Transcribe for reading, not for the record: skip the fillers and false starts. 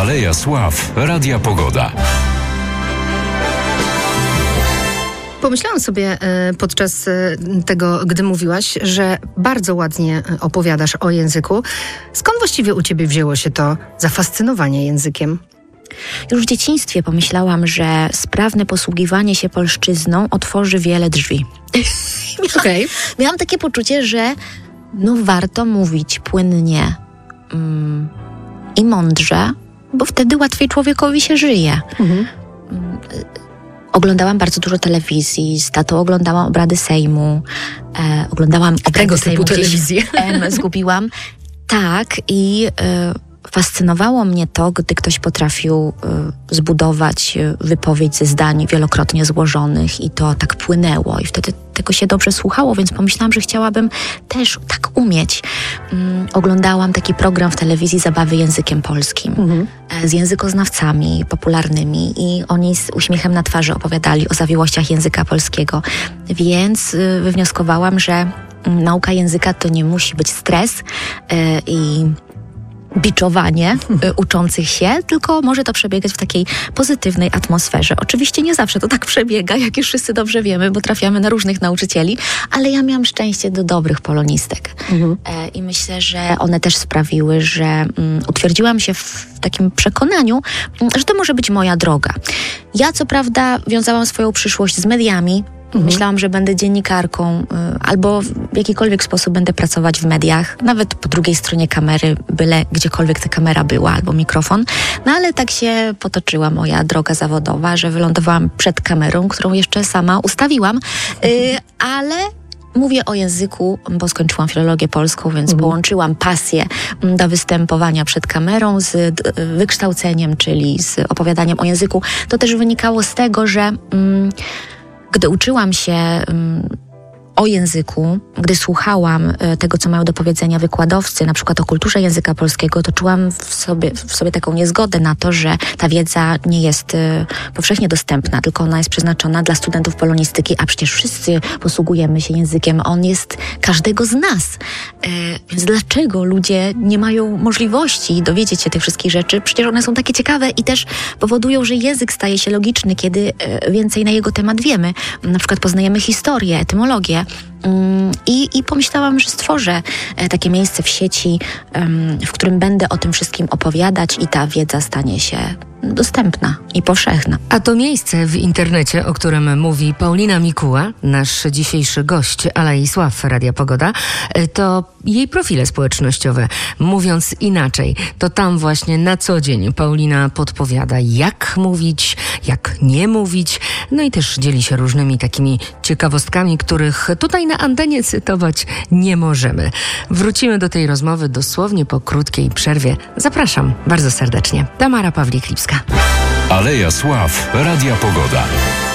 Aleja Sław Radia Pogoda. Pomyślałam sobie podczas tego, gdy mówiłaś, że bardzo ładnie opowiadasz o języku. Skąd właściwie u ciebie wzięło się to zafascynowanie językiem? Już w dzieciństwie pomyślałam, że sprawne posługiwanie się polszczyzną otworzy wiele drzwi. Miałam takie poczucie, że warto mówić płynnie i mądrze, bo wtedy łatwiej człowiekowi się żyje. Oglądałam bardzo dużo telewizji, z tatą oglądałam obrady Sejmu, oglądałam tego typu telewizję. Zgubiłam. Tak, i fascynowało mnie to, gdy ktoś potrafił zbudować wypowiedź ze zdań wielokrotnie złożonych i to tak płynęło i wtedy tego się dobrze słuchało, więc pomyślałam, że chciałabym też tak umieć. Oglądałam taki program w telewizji Zabawy językiem polskim z językoznawcami popularnymi i oni z uśmiechem na twarzy opowiadali o zawiłościach języka polskiego, więc wywnioskowałam, że nauka języka to nie musi być stres i biczowanie uczących się, tylko może to przebiegać w takiej pozytywnej atmosferze. Oczywiście nie zawsze to tak przebiega, jak już wszyscy dobrze wiemy, bo trafiamy na różnych nauczycieli, ale ja miałam szczęście do dobrych polonistek. I myślę, że one też sprawiły, że utwierdziłam się w takim przekonaniu, że to może być moja droga. Ja co prawda wiązałam swoją przyszłość z mediami. Myślałam, że będę dziennikarką albo w jakikolwiek sposób będę pracować w mediach, nawet po drugiej stronie kamery, byle gdziekolwiek ta kamera była albo mikrofon. No ale tak się potoczyła moja droga zawodowa, że wylądowałam przed kamerą, którą jeszcze sama ustawiłam, ale mówię o języku, bo skończyłam filologię polską, więc połączyłam pasję do występowania przed kamerą z wykształceniem, czyli z opowiadaniem o języku. To też wynikało z tego, że gdy uczyłam się o języku, gdy słuchałam tego, co mają do powiedzenia wykładowcy, na przykład o kulturze języka polskiego, to czułam w sobie taką niezgodę na to, że ta wiedza nie jest powszechnie dostępna, tylko ona jest przeznaczona dla studentów polonistyki, a przecież wszyscy posługujemy się językiem, on jest każdego z nas. Więc dlaczego ludzie nie mają możliwości dowiedzieć się tych wszystkich rzeczy? Przecież one są takie ciekawe i też powodują, że język staje się logiczny, kiedy więcej na jego temat wiemy. Na przykład poznajemy historię, etymologię. I pomyślałam, że stworzę takie miejsce w sieci, w którym będę o tym wszystkim opowiadać i ta wiedza stanie się dostępna i powszechna. A to miejsce w internecie, o którym mówi Paulina Mikuła, nasz dzisiejszy gość Alei Sław Radia Pogoda, to jej profile społecznościowe. Mówiąc inaczej, to tam właśnie na co dzień Paulina podpowiada, jak mówić, jak nie mówić, no i też dzieli się różnymi takimi ciekawostkami, których tutaj na antenie cytować nie możemy. Wrócimy do tej rozmowy dosłownie po krótkiej przerwie. Zapraszam bardzo serdecznie. Tamara Pawlik-Lipska. Aleja Sław Radia Pogoda.